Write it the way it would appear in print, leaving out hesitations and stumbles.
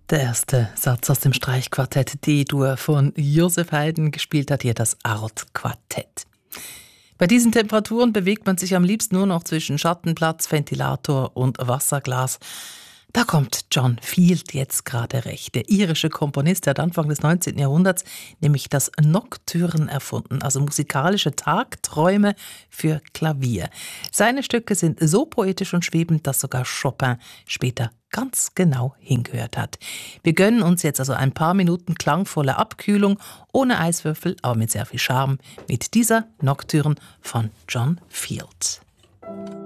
Der erste Satz aus dem Streichquartett D-Dur von Joseph Haydn, gespielt hat hier das Art-Quartett. Bei diesen Temperaturen bewegt man sich am liebsten nur noch zwischen Schattenplatz, Ventilator und Wasserglas. Da kommt John Field jetzt gerade recht. Der irische Komponist hat Anfang des 19. Jahrhunderts nämlich das Nocturne erfunden, also musikalische Tagträume für Klavier. Seine Stücke sind so poetisch und schwebend, dass sogar Chopin später ganz genau hingehört hat. Wir gönnen uns jetzt also ein paar Minuten klangvolle Abkühlung, ohne Eiswürfel, aber mit sehr viel Charme, mit dieser Nocturne von John Field.